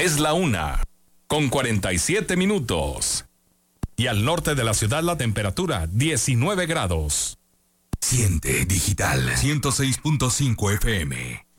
Es la 1:47. Y al norte de la ciudad la temperatura 19 grados. Siente Digital 106.5 FM.